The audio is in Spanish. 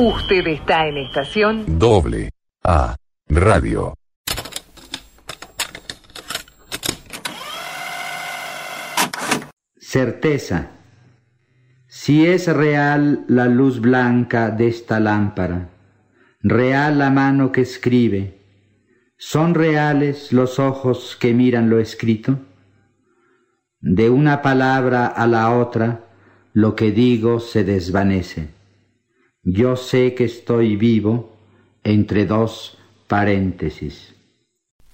Usted está en estación AA Radio. Certeza. Si es real la luz blanca de esta lámpara, real la mano que escribe, ¿son reales los ojos que miran lo escrito? De una palabra a la otra, lo que digo se desvanece. Yo sé que estoy vivo entre dos paréntesis.